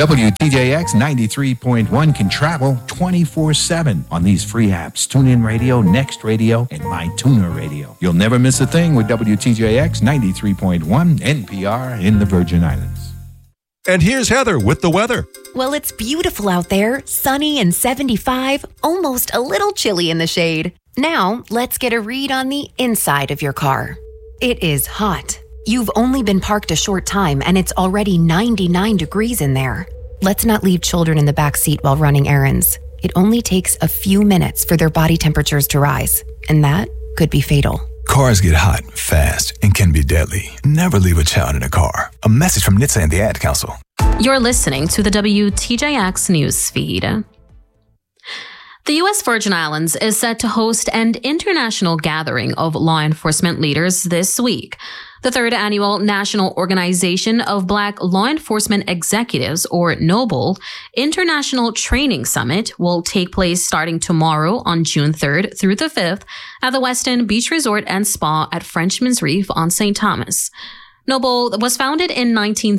WTJX 93.1 can travel 24/7 on these free apps: TuneIn Radio, Next Radio, and MyTuner Radio. You'll never miss a thing with WTJX 93.1 NPR in the Virgin Islands. And here's Heather with the weather. Well, it's beautiful out there, sunny and 75, almost a little chilly in the shade. Now, let's get a read on the inside of your car. It is hot. You've only been parked a short time and it's already 99 degrees in there. Let's not leave children in the back seat while running errands. It only takes a few minutes for their body temperatures to rise, and that could be fatal. Cars get hot, fast, and can be deadly. Never leave a child in a car. A message from NHTSA and the Ad Council. You're listening to the WTJX News Feed. The U.S. Virgin Islands is set to host an international gathering of law enforcement leaders this week. The third annual National Organization of Black Law Enforcement Executives, or NOBLE, International Training Summit will take place starting tomorrow on June 3rd through the 5th at the Westin Beach Resort and Spa at Frenchman's Reef on St. Thomas. NOBLE was founded in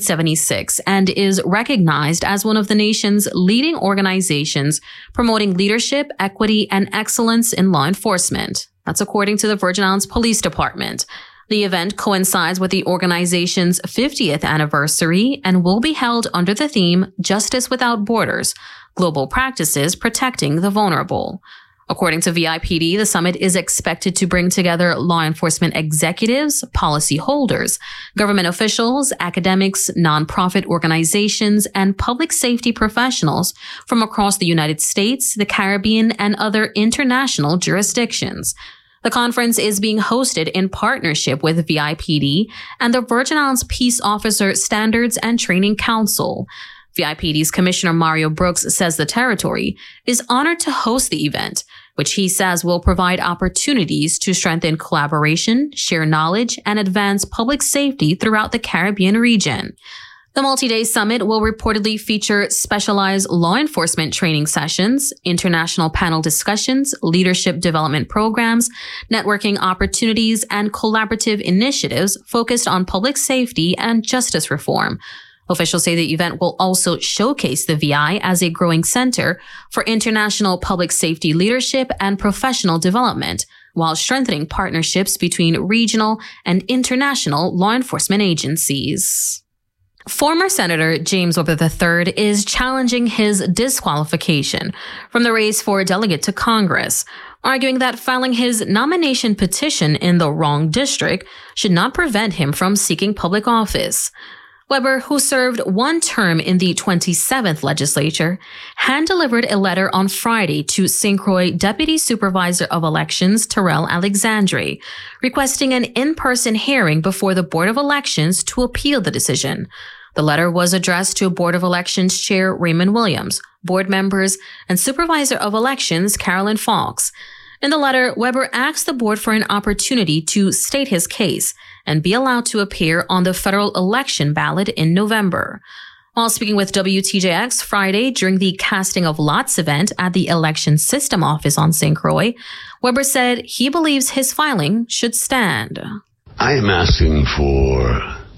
1976 and is recognized as one of the nation's leading organizations promoting leadership, equity, and excellence in law enforcement. That's according to the Virgin Islands Police Department. The event coincides with the organization's 50th anniversary and will be held under the theme Justice Without Borders, Global Practices Protecting the Vulnerable. According to VIPD, the summit is expected to bring together law enforcement executives, policy holders, government officials, academics, nonprofit organizations, and public safety professionals from across the United States, the Caribbean, and other international jurisdictions. The conference is being hosted in partnership with VIPD and the Virgin Islands Peace Officer Standards and Training Council. VIPD's Commissioner Mario Brooks says the territory is honored to host the event, which he says will provide opportunities to strengthen collaboration, share knowledge, and advance public safety throughout the Caribbean region. The multi-day summit will reportedly feature specialized law enforcement training sessions, international panel discussions, leadership development programs, networking opportunities, and collaborative initiatives focused on public safety and justice reform. Officials say the event will also showcase the VI as a growing center for international public safety leadership and professional development, while strengthening partnerships between regional and international law enforcement agencies. Former Senator James Weber III is challenging his disqualification from the race for delegate to Congress, arguing that filing his nomination petition in the wrong district should not prevent him from seeking public office. Weber, who served one term in the 27th legislature, hand-delivered a letter on Friday to St. Croix Deputy Supervisor of Elections Terrell Alexandre, requesting an in-person hearing before the Board of Elections to appeal the decision. The letter was addressed to Board of Elections Chair Raymond Williams, board members, and Supervisor of Elections Carolyn Fox. In the letter, Weber asked the board for an opportunity to state his case and be allowed to appear on the federal election ballot in November. While speaking with WTJX Friday during the casting of lots event at the Election System Office on St. Croix, Weber said he believes his filing should stand. I am asking for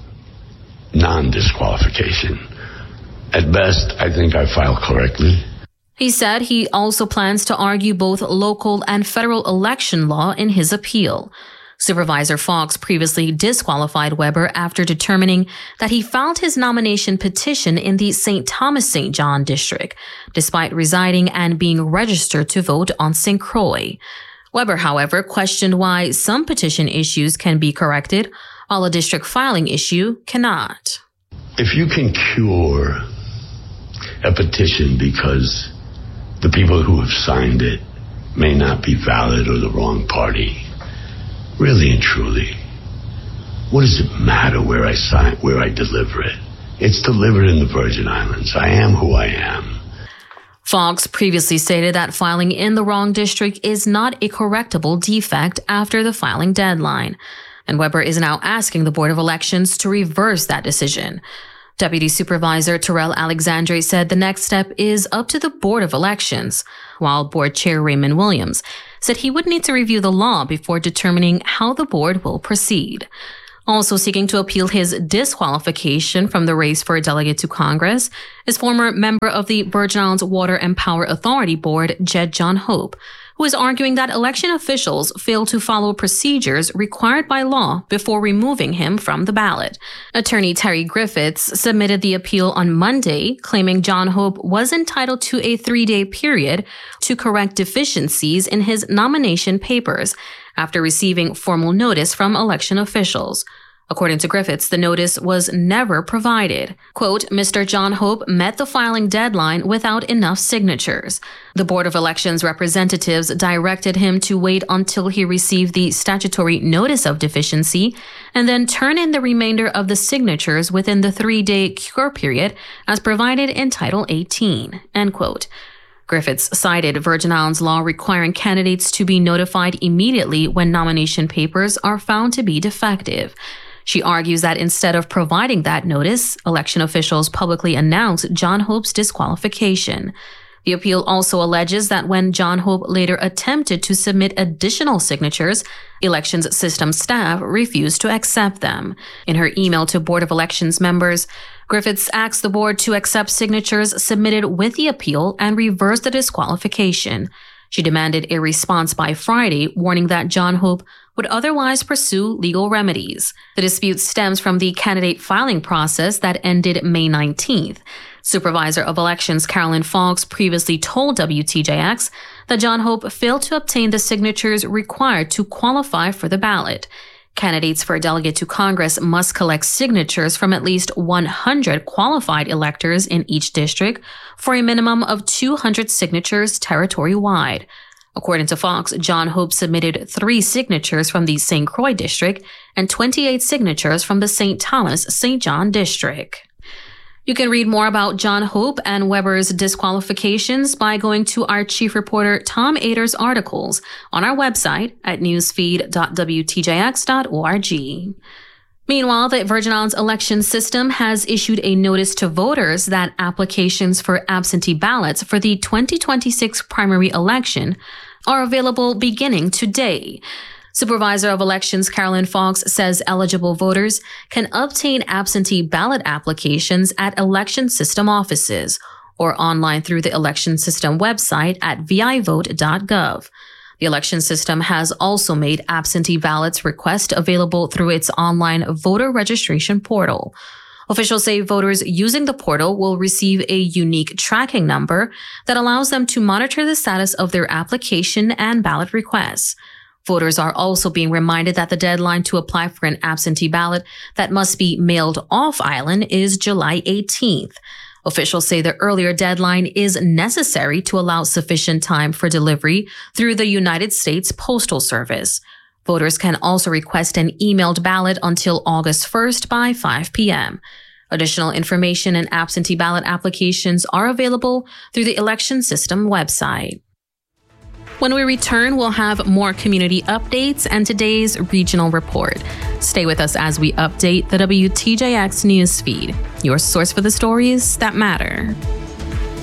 non-disqualification. At best, I think I filed correctly. He said he also plans to argue both local and federal election law in his appeal. Supervisor Fox previously disqualified Weber after determining that he filed his nomination petition in the St. Thomas St. John district, despite residing and being registered to vote on St. Croix. Weber, however, questioned why some petition issues can be corrected, while a district filing issue cannot. If you can cure a petition because the people who have signed it may not be valid or the wrong party, really and truly, what does it matter where I sign, where I deliver it? It's delivered in the Virgin Islands. I am who I am. Fox previously stated that filing in the wrong district is not a correctable defect after the filing deadline, and Weber is now asking the Board of Elections to reverse that decision. Deputy Supervisor Terrell Alexandre said the next step is up to the Board of Elections, while Board Chair Raymond Williams said he would need to review the law before determining how the board will proceed. Also seeking to appeal his disqualification from the race for a delegate to Congress is former member of the Virgin Islands Water and Power Authority Board, Jed John Hope, who is arguing that election officials failed to follow procedures required by law before removing him from the ballot. Attorney Terry Griffiths submitted the appeal on Monday, claiming John Hope was entitled to a 3-day period to correct deficiencies in his nomination papers after receiving formal notice from election officials. According to Griffiths, the notice was never provided. Quote, Mr. John Hope met the filing deadline without enough signatures. The Board of Elections representatives directed him to wait until he received the statutory notice of deficiency and then turn in the remainder of the signatures within the 3-day cure period as provided in Title 18, end quote. Griffiths cited Virgin Islands law requiring candidates to be notified immediately when nomination papers are found to be defective. She argues that instead of providing that notice, election officials publicly announced John Hope's disqualification. The appeal also alleges that when John Hope later attempted to submit additional signatures, elections system staff refused to accept them. In her email to Board of Elections members, Griffiths asked the board to accept signatures submitted with the appeal and reverse the disqualification. She demanded a response by Friday, warning that John Hope would otherwise pursue legal remedies. The dispute stems from the candidate filing process that ended May 19th. Supervisor of Elections Carolyn Fox previously told WTJX that John Hope failed to obtain the signatures required to qualify for the ballot. Candidates for a delegate to Congress must collect signatures from at least 100 qualified electors in each district for a minimum of 200 signatures territory-wide. According to Fox, John Hope submitted 3 signatures from the St. Croix district and 28 signatures from the St. Thomas-St. John district. You can read more about John Hope and Weber's disqualifications by going to our chief reporter Tom Ader's articles on our website at newsfeed.wtjx.org. Meanwhile, the Virgin Islands election system has issued a notice to voters that applications for absentee ballots for the 2026 primary election are available beginning today. Supervisor of Elections Carolyn Fox says eligible voters can obtain absentee ballot applications at election system offices or online through the election system website at vivote.gov. The election system has also made absentee ballots request available through its online voter registration portal. Officials say voters using the portal will receive a unique tracking number that allows them to monitor the status of their application and ballot requests. Voters are also being reminded that the deadline to apply for an absentee ballot that must be mailed off island is July 18th. Officials say the earlier deadline is necessary to allow sufficient time for delivery through the United States Postal Service. Voters can also request an emailed ballot until August 1st by 5 p.m. Additional information and absentee ballot applications are available through the election system website. When we return, we'll have more community updates and today's regional report. Stay with us as we update the WTJX news feed, your source for the stories that matter.